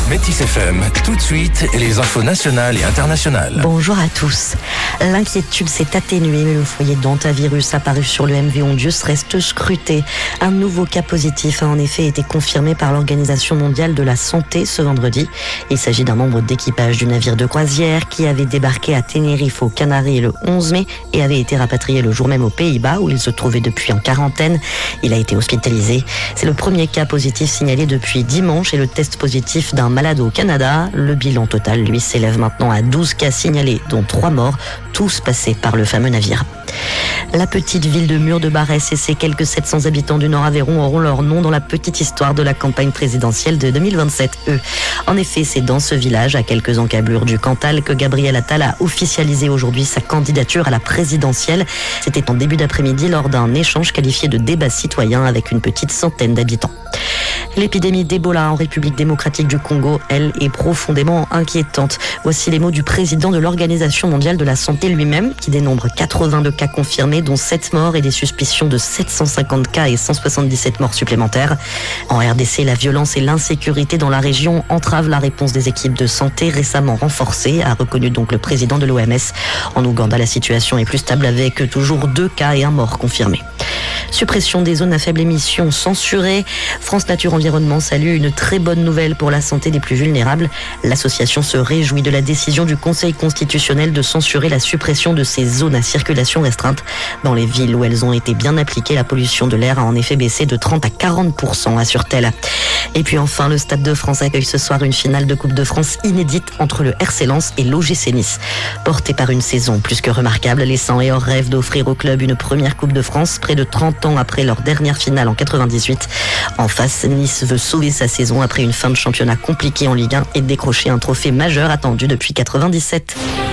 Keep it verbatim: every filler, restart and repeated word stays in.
Métis F M, tout de suite, les infos nationales et internationales. Bonjour à tous. L'inquiétude s'est atténuée, mais le foyer d'hantavirus apparu sur le M V Hondius reste scruté. Un nouveau cas positif a en effet été confirmé par l'Organisation mondiale de la santé ce vendredi. Il s'agit d'un membre d'équipage du navire de croisière qui avait débarqué à Tenerife aux Canaries le onze mai et avait été rapatrié le jour même aux Pays-Bas où il se trouvait depuis en quarantaine. Il a été hospitalisé. C'est le premier cas positif signalé depuis dimanche et le test positif d'un malade au Canada. Le bilan total, lui, s'élève maintenant à douze cas signalés, dont trois morts, tous passés par le fameux navire. La petite ville de Mur-de-Barès et ses quelques sept cents habitants du Nord-Aveyron auront leur nom dans la petite histoire de la campagne présidentielle de deux mille vingt-sept. Eux. En effet, c'est dans ce village, à quelques encablures du Cantal, que Gabriel Attal a officialisé aujourd'hui sa candidature à la présidentielle. C'était en début d'après-midi lors d'un échange qualifié de débat citoyen avec une petite centaine d'habitants. L'épidémie d'Ebola en République démocratique du Congo, elle, est profondément inquiétante. Voici les mots du président de l'Organisation mondiale de la santé lui-même, qui dénombre quatre-vingt-deux cas confirmés, dont sept morts et des suspicions de sept cent cinquante cas et cent soixante-dix-sept morts supplémentaires. En R D C, la violence et l'insécurité dans la région entravent la réponse des équipes de santé récemment renforcées, a reconnu donc le président de l'O M S. En Ouganda, la situation est plus stable avec toujours deux cas et un mort confirmés. Suppression des zones à faible émission censurées. France Nature Environnement salue une très bonne nouvelle pour la santé des plus vulnérables. L'association se réjouit de la décision du Conseil constitutionnel de censurer la suppression de ces zones à circulation restreinte. Dans les villes où elles ont été bien appliquées, la pollution de l'air a en effet baissé de trente à quarante pour cent, assure-t-elle. Et puis enfin, le Stade de France accueille ce soir une finale de Coupe de France inédite entre le R C Lens et l'O G C Nice. Portée par une saison plus que remarquable, les cent et or rêvent d'offrir au club une première Coupe de France près de trente ans après leur dernière finale en quatre-vingt-dix-huit. En face, Nice veut sauver sa saison après une fin de championnat compliquée en Ligue un et décrocher un trophée majeur attendu depuis quatre-vingt-dix-sept.